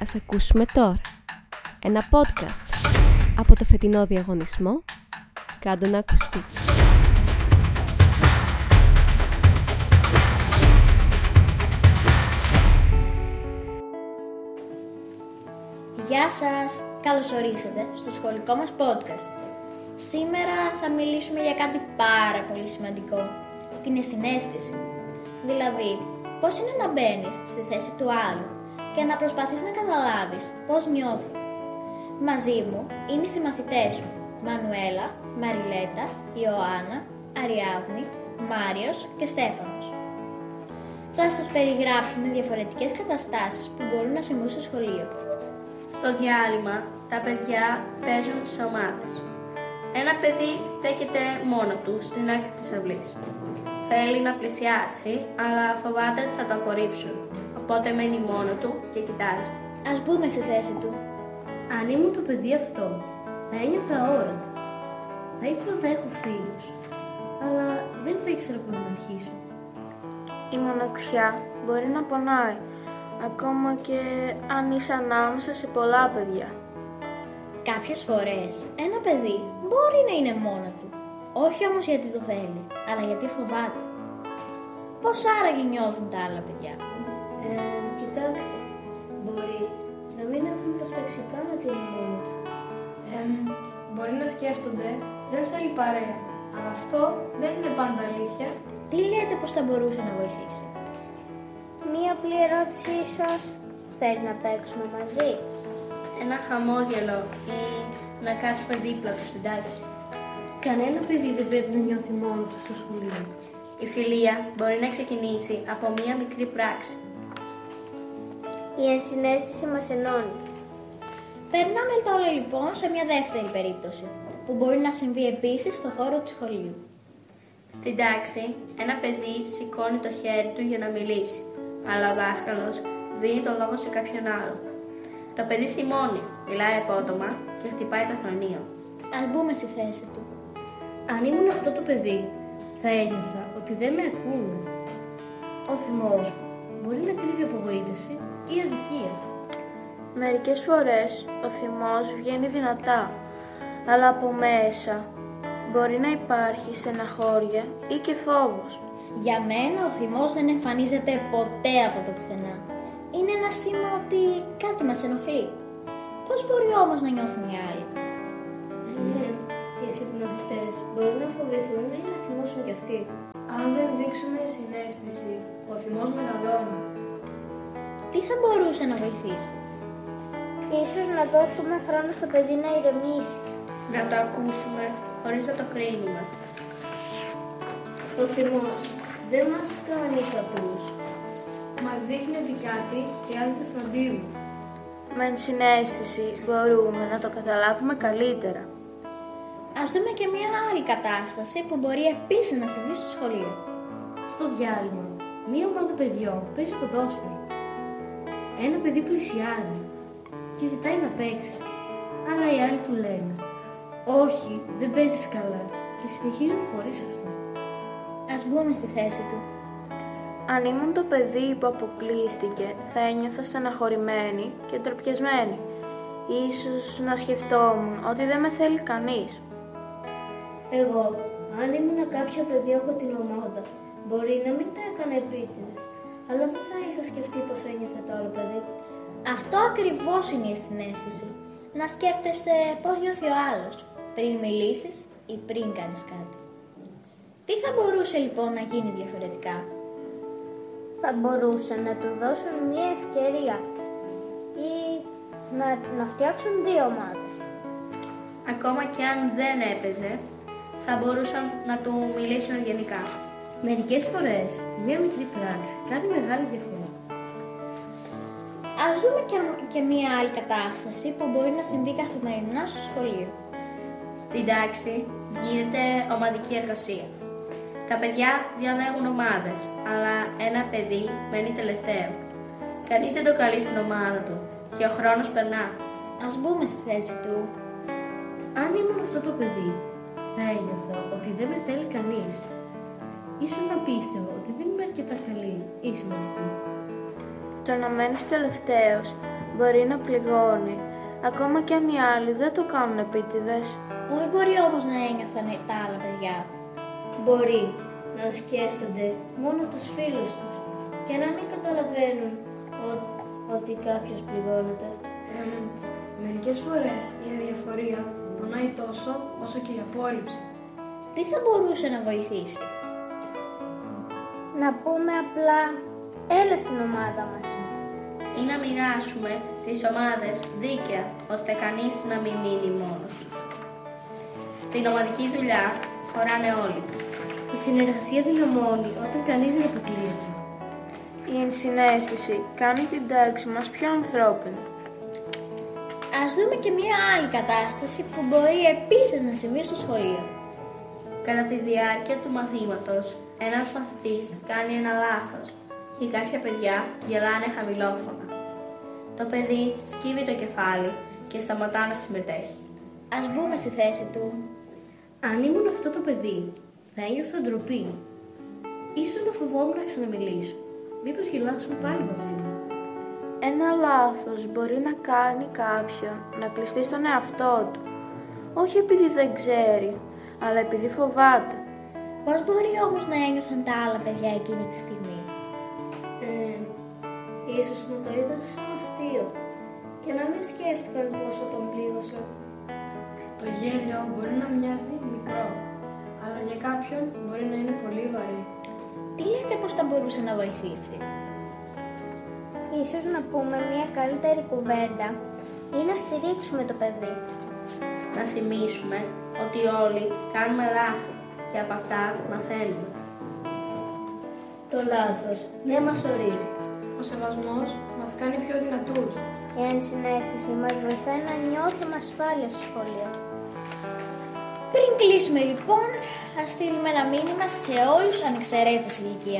Ας ακούσουμε τώρα ένα podcast από το φετινό διαγωνισμό «Κάντο να ακουστεί». Γεια σας! Καλώς ορίσατε στο σχολικό μας podcast. Σήμερα θα μιλήσουμε για κάτι πάρα πολύ σημαντικό, την ενσυναίσθηση. Δηλαδή, πώς είναι να μπαίνεις στη θέση του άλλου και να προσπαθείς να καταλάβεις πώς νιώθει. Μαζί μου είναι οι συμμαθητές μου, Μανουέλα, Μαριλέτα, Ιωάννα, Αριάδνη, Μάριος και Στέφανος. Θα σας περιγράψουμε διαφορετικές καταστάσεις που μπορούν να συμβούν στο σχολείο. Στο διάλειμμα, τα παιδιά παίζουν σε ομάδες. Ένα παιδί στέκεται μόνο του στην άκρη της αυλής. Θέλει να πλησιάσει, αλλά φοβάται ότι θα το απορρίψουν. Οπότε μένει μόνο του και κοιτάζει. Ας μπούμε στη θέση του. Αν ήμουν το παιδί αυτό, θα ένιωθα αόρατο. Θα ήθελα να έχω φίλους, αλλά δεν θα ήξερα πού να αρχίσω. Η μοναξιά μπορεί να πονάει, ακόμα και αν είσαι ανάμεσα σε πολλά παιδιά. Κάποιες φορές ένα παιδί μπορεί να είναι μόνο του, όχι όμως γιατί το θέλει, αλλά γιατί φοβάται. Πώς άραγε νιώθουν τα άλλα παιδιά? Κοιτάξτε, μπορεί να μην έχουν προσέξει καν ότι είναι μόνο του. Μπορεί να σκέφτονται, δεν θέλει παρέα, αλλά αυτό δεν είναι πάντα αλήθεια. Τι λέτε πως θα μπορούσε να βοηθήσει? Μία απλή ερώτηση ίσως. Θες να παίξουμε μαζί? Ένα χαμόγελο ή να κάτσουμε δίπλα του στην τάξη. Κανένα παιδί δεν πρέπει να νιώθει μόνο του στο σχολείο. Η φιλία μπορεί να ξεκινήσει από μία μικρή πράξη. Η ενσυναίσθηση μας ενώνει. Περνάμε τώρα λοιπόν σε μια δεύτερη περίπτωση, που μπορεί να συμβεί επίσης στον χώρο του σχολείου. Στην τάξη, ένα παιδί σηκώνει το χέρι του για να μιλήσει, αλλά ο δάσκαλος δίνει το λόγο σε κάποιον άλλο. Το παιδί θυμώνει, μιλάει απότομα και χτυπάει το θρανείο. Ας μπούμε στη θέση του. Αν ήμουν αυτό το παιδί, θα ένιωθα ότι δεν με ακούνε. Ο θυμός μπορεί να κρύβει απογοήτευση ή αδικία. Μερικές φορές ο θυμός βγαίνει δυνατά, αλλά από μέσα μπορεί να υπάρχει στεναχώρια ή και φόβος. Για μένα ο θυμός δεν εμφανίζεται ποτέ από το πουθενά. Είναι ένα σήμα ότι κάτι μας ενοχλεί. Πώς μπορεί όμως να νιώθουν οι άλλοι? Οι συμμαθητές μπορεί να φοβηθούν ή να θυμώσουν κι αυτοί. Αν δεν δείξουμε συναίσθηση, ο θυμός μεγαλώνει. Τι θα μπορούσε να βοηθήσει? Ίσως να δώσουμε χρόνο στο παιδί να ηρεμήσει. Να το ακούσουμε χωρίς να το κρίνουμε. Ο θυμός δεν μας κάνει κακούς. Μας δείχνει ότι κάτι χρειάζεται φροντίδα. Με ενσυναίσθηση μπορούμε να το καταλάβουμε καλύτερα. Ας δούμε και μια άλλη κατάσταση που μπορεί επίσης να συμβεί στο σχολείο. Στο διάλειμμα, μία ομάδα παιδιών παίζει ποδόσφαιρο. Ένα παιδί πλησιάζει και ζητάει να παίξει, αλλά οι άλλοι του λένε «Όχι, δεν παίζεις καλά» και συνεχίζουν χωρίς αυτό. Ας μπούμε στη θέση του. Αν ήμουν το παιδί που αποκλείστηκε, θα ένιωθα στεναχωρημένη και ντροπιασμένη. Ίσως να σκεφτόμουν ότι δεν με θέλει κανείς. Εγώ, αν ήμουν κάποιο παιδί από την ομάδα, μπορεί να μην το έκανα επίτηδες, αλλά δεν θα είχα σκεφτεί πώς ένιωθε το άλλο παιδί. Αυτό ακριβώς είναι η ενσυναίσθηση. Να σκέφτεσαι πώς νιώθει ο άλλος, πριν μιλήσεις ή πριν κάνεις κάτι. Τι θα μπορούσε λοιπόν να γίνει διαφορετικά? Θα μπορούσαν να του δώσουν μία ευκαιρία ή να φτιάξουν δύο ομάδες. Ακόμα και αν δεν έπαιζε, θα μπορούσαν να του μιλήσουν γενικά. Μερικές φορές, μία μικρή πράξη κάνει μεγάλη διαφορά. Ας δούμε και μία άλλη κατάσταση που μπορεί να συμβεί καθημερινά στο σχολείο. Στην τάξη γίνεται ομαδική εργασία. Τα παιδιά διαλέγουν ομάδες, αλλά ένα παιδί μένει τελευταίο. Κανείς δεν το καλεί στην ομάδα του και ο χρόνος περνά. Ας μπούμε στη θέση του. Αν ήμουν αυτό το παιδί, θα ένιωθα ότι δεν με θέλει κανείς. Ίσως να πίστευα ότι δεν είμαι αρκετά καλή ή σημαντική. Το να μένεις τελευταίος μπορεί να πληγώνει, ακόμα και αν οι άλλοι δεν το κάνουν επίτηδες. Πώς μπορεί όμως να ένιωθαν τα άλλα παιδιά? Μπορεί να σκέφτονται μόνο τους φίλους τους και να μην καταλαβαίνουν ότι κάποιος πληγώνεται. Μερικές φορές η αδιαφορία πονάει τόσο όσο και η απόρριψη. Τι θα μπορούσε να βοηθήσει? Να πούμε απλά, έλα στην ομάδα μας. Ή να μοιράσουμε τις ομάδες δίκαια, ώστε κανείς να μην μείνει μόνος. Στην ομαδική δουλειά χωράνε όλοι. Η συνεργασία δυναμώνει όταν κανείς δεν αποκλείεται. Η ενσυναίσθηση κάνει την τάξη μας πιο ανθρώπινη. Ας δούμε και μια άλλη κατάσταση που μπορεί επίσης να συμβεί στο σχολείο. Κατά τη διάρκεια του μαθήματος, ένας μαθητής κάνει ένα λάθος και κάποια παιδιά γελάνε χαμηλόφωνα. Το παιδί σκύβει το κεφάλι και σταματά να συμμετέχει. Ας μπούμε στη θέση του. Αν ήμουν αυτό το παιδί, θα ένιωθα ντροπή. Ίσως να φοβόμουν να ξαναμιλήσω. Μήπως γελάσουν πάλι μαζί μου. Ένα λάθος μπορεί να κάνει κάποιον να κλειστεί στον εαυτό του. Όχι επειδή δεν ξέρει, αλλά επειδή φοβάται. Πώς μπορεί όμως να ένιωθαν τα άλλα παιδιά εκείνη τη στιγμή? Ίσως να το είδαν σαν αστείο και να μην σκέφτηκαν πόσο τον πλήγωσαν. Το γέλιο μπορεί να μοιάζει μικρό, αλλά για κάποιον μπορεί να είναι πολύ βαρύ. Τι λέτε πως θα μπορούσε να βοηθήσει? Ίσως να πούμε μια καλύτερη κουβέντα ή να στηρίξουμε το παιδί. Να θυμίσουμε ότι όλοι κάνουμε λάθη και από αυτά μαθαίνουμε. Το λάθος δεν μας ορίζει. Ο σεβασμός μας κάνει πιο δυνατούς. Η ενσυναίσθηση μας βοηθάει να νιώθουμε ασφάλεια στο σχολείο. Πριν κλείσουμε λοιπόν, ας στείλουμε ένα μήνυμα σε όλους ανεξαιρέτως ηλικία.